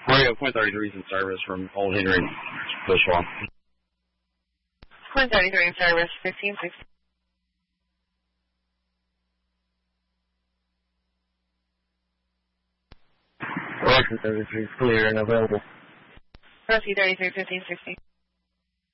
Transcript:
Mario, point 33 is in service from Old Henry, Bushwalk. Point 33 in service, 1560. Roxy 33 is clear and available. Roxy 33, 1560.